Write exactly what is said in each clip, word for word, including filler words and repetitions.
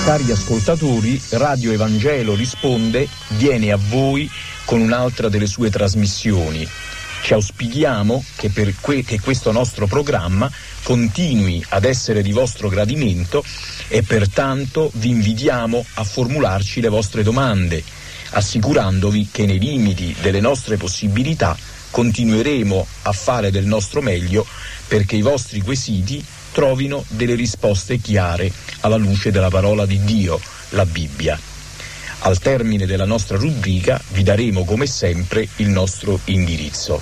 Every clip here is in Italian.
Cari ascoltatori, Radio Evangelo Risponde viene a voi con un'altra delle sue trasmissioni. Ci auspichiamo che, per que- che questo nostro programma continui ad essere di vostro gradimento e pertanto vi invitiamo a formularci le vostre domande, assicurandovi che nei limiti delle nostre possibilità continueremo a fare del nostro meglio perché i vostri quesiti trovino delle risposte chiare alla luce della parola di Dio, la Bibbia. Al termine della nostra rubrica vi daremo come sempre il nostro indirizzo.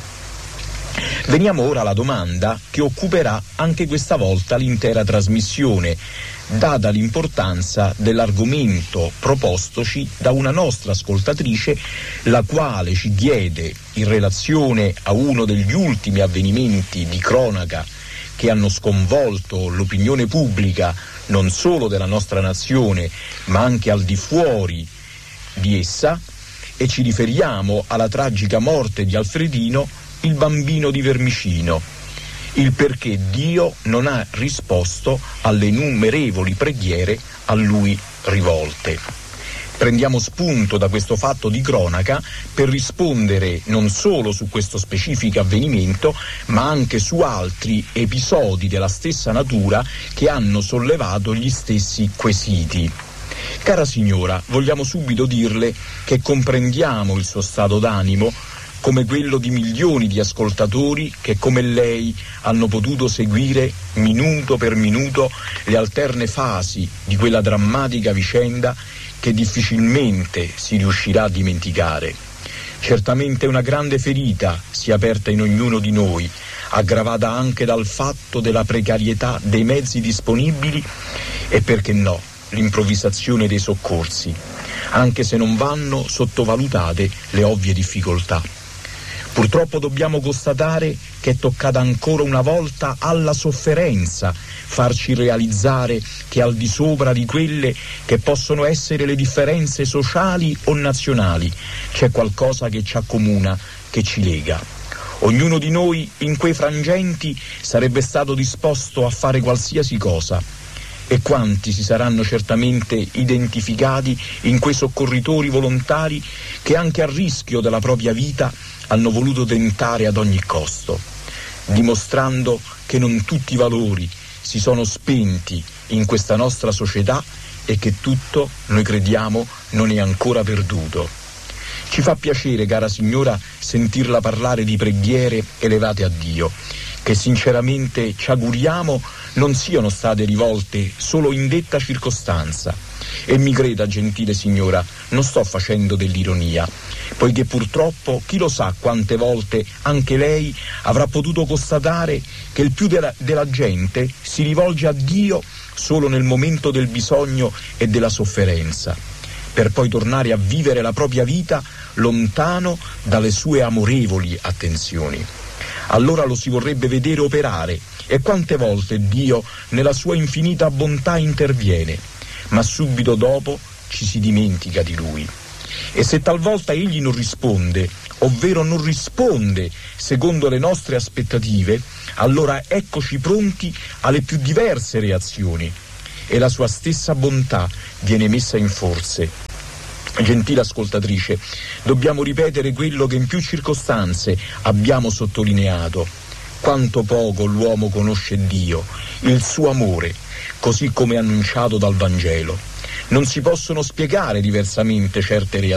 Veniamo ora alla domanda che occuperà anche questa volta l'intera trasmissione, data l'importanza dell'argomento propostoci da una nostra ascoltatrice, la quale ci chiede, in relazione a uno degli ultimi avvenimenti di cronaca che hanno sconvolto l'opinione pubblica non solo della nostra nazione ma anche al di fuori di essa, e ci riferiamo alla tragica morte di Alfredino, il bambino di Vermicino, il perché Dio non ha risposto alle innumerevoli preghiere a lui rivolte. Prendiamo spunto da questo fatto di cronaca per rispondere non solo su questo specifico avvenimento, ma anche su altri episodi della stessa natura che hanno sollevato gli stessi quesiti. Cara signora, vogliamo subito dirle che comprendiamo il suo stato d'animo, come quello di milioni di ascoltatori che come lei hanno potuto seguire minuto per minuto le alterne fasi di quella drammatica vicenda che difficilmente si riuscirà a dimenticare. Certamente una grande ferita si è aperta in ognuno di noi, aggravata anche dal fatto della precarietà dei mezzi disponibili e, perché no, l'improvvisazione dei soccorsi, anche se non vanno sottovalutate le ovvie difficoltà. Purtroppo dobbiamo constatare che è toccata ancora una volta alla sofferenza farci realizzare che al di sopra di quelle che possono essere le differenze sociali o nazionali c'è qualcosa che ci accomuna, che ci lega. Ognuno di noi in quei frangenti sarebbe stato disposto a fare qualsiasi cosa, e quanti si saranno certamente identificati in quei soccorritori volontari che anche a rischio della propria vita hanno voluto tentare ad ogni costo, dimostrando che non tutti i valori si sono spenti in questa nostra società e che tutto, noi crediamo, non è ancora perduto. Ci fa piacere, cara signora, sentirla parlare di preghiere elevate a Dio, che sinceramente ci auguriamo non siano state rivolte solo in detta circostanza. E mi creda, gentile signora, non sto facendo dell'ironia, poiché purtroppo chi lo sa quante volte anche lei avrà potuto constatare che il più della, della gente si rivolge a Dio solo nel momento del bisogno e della sofferenza, per poi tornare a vivere la propria vita lontano dalle sue amorevoli attenzioni. Allora lo si vorrebbe vedere operare, e quante volte Dio nella sua infinita bontà interviene, ma subito dopo ci si dimentica di Lui. E se talvolta Egli non risponde, ovvero non risponde secondo le nostre aspettative, allora eccoci pronti alle più diverse reazioni, e la sua stessa bontà viene messa in forze. Gentile ascoltatrice, dobbiamo ripetere quello che in più circostanze abbiamo sottolineato: quanto poco l'uomo conosce Dio, il suo amore, così come annunciato dal Vangelo. Non si possono spiegare diversamente certe reazioni.